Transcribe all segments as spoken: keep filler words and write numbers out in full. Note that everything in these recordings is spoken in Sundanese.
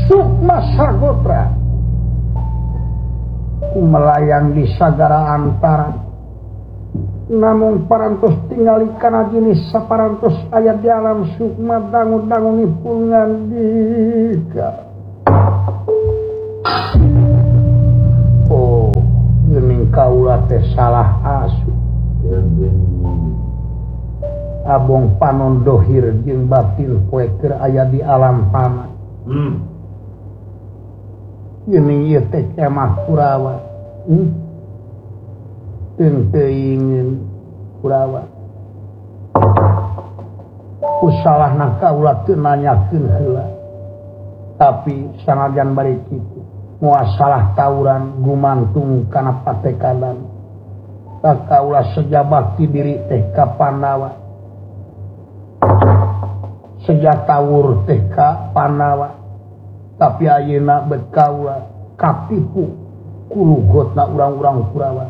Sukma Sagotra melayang di sagara antara namun parantos tinggali kana jenis saparantos ayat di alam sukma dangu-dangu nipungan dika oh gening kaula teh salah asu abong panon dohir jeung batil poe keur aya di alam pana hmm. Geuning ieu teh kemah Kurawa hmm. Teu ingin Kurawa usalahna kaula teu nanyakeun heula tapi sanajan bari kitu moal salah tawuran gumantung kana patekadan kaula sejabakti diri teh ka Pandawa sejatawur teh ka Pandawa tapi ayeuna bet kaula katipu kulugotna urang-urang Kurawa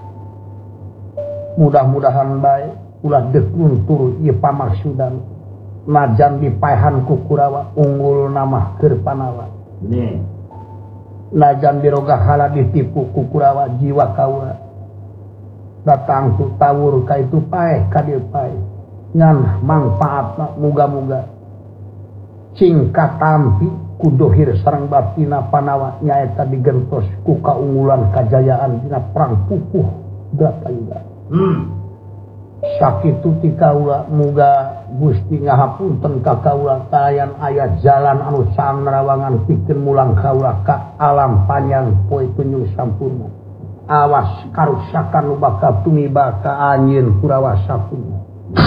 mudah-mudahan bae ulah deuk nuntur ieu pamaksudan najan dipaehan ku Kurawa unggul nama keur Pandawa bener najan diroga hala ditipu ku Kurawa jiwa kaula datang tu tawur ka itu paeh ka dieu paeh ngan mangpaatna muga-muga cing katampi ku dohir sareng batina Pandawa nyaeta digentos ku kaunggulan kajayaan dina perang pupuh Bratayuda hmm. Sakitu ti kaula muga Gusti ngahapunten ka kaula kalayan aya jalan anu saang nerawangan pikeun mulang kaula ka alam panjang poe tunjung sampurna awas karusakan nu bakal tumiba ka anjeun Kurawa sapunya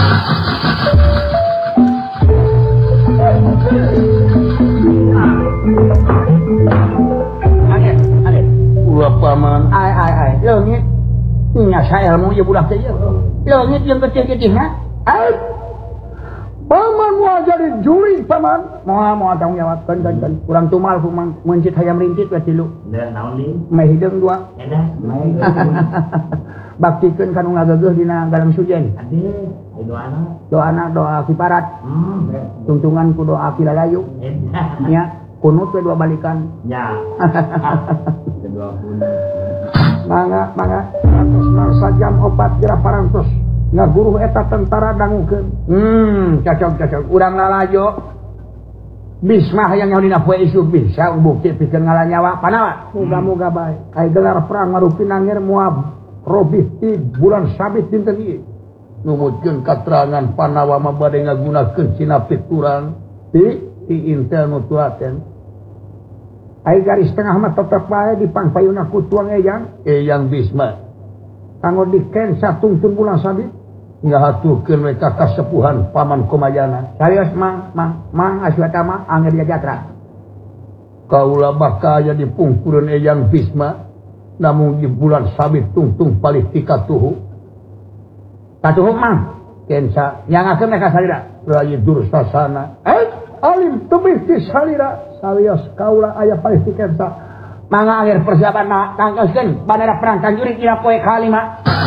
Ade, ade. Ulah paman. Ai ai ai. Leungit nya saelmu ye budak teh ye. Leungit jeung kecil-kecilna. Ai. Paman moal jadi juri paman. Moal moal tanggung jawab kan kan kan. Urang tumal kumang mencit hayam rintit we tilu. Da naon deui? Meh hideung dua. Edah. Baktikeun kanu ngageugeuh dina galang sujen. Ade. Doana doana doa kiparat hmm. Tungtungan ku doa kilalayu nya kunut we dua balikan nya kedua pun mangga mangga parantos mangsa jam opat geura parantos ngaguruh eta tentara dangukeun hmm cocok cocok urang lalajo Bisma hayang nyaho dina poe isuk bisa bukti pikeun ngalanyawa Pandawa muga-muga bae ai gelar perang marupi nangir moal robih ti bulan sabit dinten ieu numutkeun katerangan Pandawa mah bade ngagunakeun cina pituran ti ti intel nu tulaten ai garis tengah mah tetep bae dipangpayuna ku tuang eyang eyang Bisma kanggo dikensa tungtun bulan sabit ngahaturkeun we ka kasepuhan paman Komayana sarios mang mang mang aswata mah angger jatra kaula bakal aya dipungkureun eyang Bisma namun di bulan sabit tungtung palih tikatuhu Katuhuk mang, kensa nyangakeun mereka salira. Rayi Dursasana, eh alim tebih ti salira. Salios kaula aya palih ti kensa. Mangga akhir persiapan na tangkaskeun bandara perang Tanjuri dina poe kalima.